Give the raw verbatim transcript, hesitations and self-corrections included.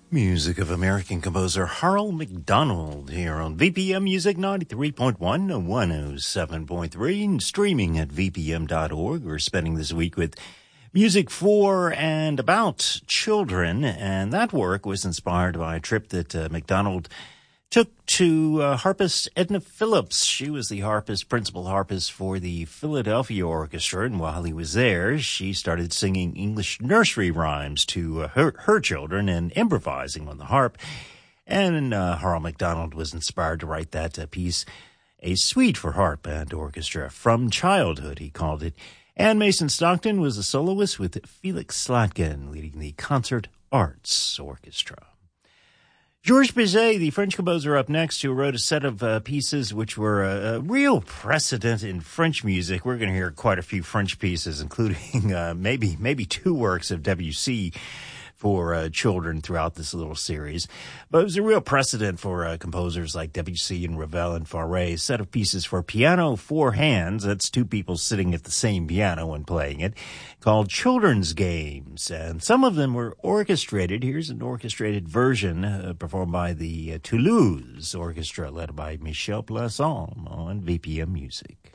Music of American composer Harold McDonald here on V P M Music ninety-three point one, one oh seven point three, and streaming at v p m dot org. We're spending this week with music for and about children, and that work was inspired by a trip that uh, McDonald took to uh, harpist Edna Phillips. She was the harpist, principal harpist for the Philadelphia Orchestra, and while he was there, she started singing English nursery rhymes to uh, her, her children and improvising on the harp. And uh, Harold McDonald was inspired to write that uh, piece, A Suite for Harp and Orchestra, From Childhood, he called it. And Mason Stockton was a soloist with Felix Slatkin leading the Concert Arts Orchestra. Georges Bizet, the French composer up next, who wrote a set of uh, pieces which were a, a real precedent in French music. We're going to hear quite a few French pieces, including uh, maybe maybe two works of Debussy for uh, children throughout this little series. But it was a real precedent for uh, composers like Debussy and Ravel and Fauré, a set of pieces for piano, four hands, that's two people sitting at the same piano and playing it, called Children's Games. And some of them were orchestrated. Here's an orchestrated version uh, performed by the uh, Toulouse Orchestra, led by Michel Plasson on V P M Music.